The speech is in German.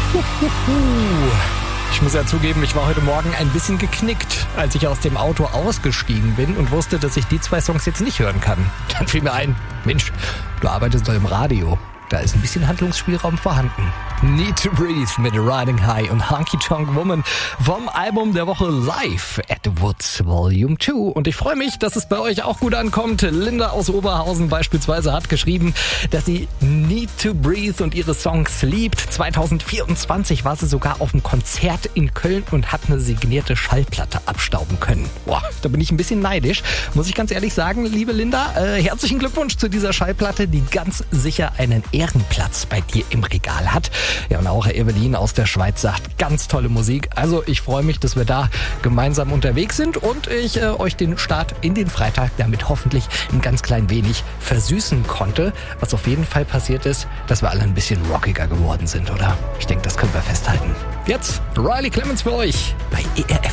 Ich muss ja zugeben, ich war heute Morgen ein bisschen geknickt, als ich aus dem Auto ausgestiegen bin und wusste, dass ich die 2 Songs jetzt nicht hören kann. Dann fiel mir ein, Mensch, du arbeitest doch im Radio. Da ist ein bisschen Handlungsspielraum vorhanden. Need to Breathe mit Riding High und Honky Tonk Woman vom Album der Woche Live at the Woods Volume 2. Und ich freue mich, dass es bei euch auch gut ankommt. Linda aus Oberhausen beispielsweise hat geschrieben, dass sie Need to Breathe und ihre Songs liebt. 2024 war sie sogar auf einem Konzert in Köln und hat eine signierte Schallplatte abstauben können. Boah, da bin ich ein bisschen neidisch, muss ich ganz ehrlich sagen, liebe Linda. Herzlichen Glückwunsch zu dieser Schallplatte, die ganz sicher einen Ehrenplatz bei dir im Regal hat. Ja, und auch Evelyn aus der Schweiz sagt, ganz tolle Musik. Also ich freue mich, dass wir da gemeinsam unterwegs sind und ich euch den Start in den Freitag damit hoffentlich ein ganz klein wenig versüßen konnte. Was auf jeden Fall passiert ist, dass wir alle ein bisschen rockiger geworden sind, oder? Ich denke, das können wir festhalten. Jetzt Riley Clemens für euch bei ERF.